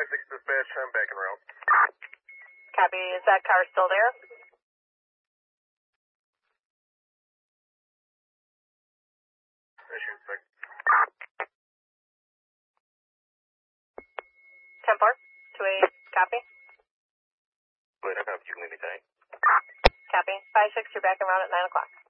5-6 dispatch, I'm back en route. Copy. Is that car still there? Issue 6. 10-4. 2-8. Copy. Wait, I have you can leave me tonight. Copy. 5-6, you're back en route at 9 o'clock.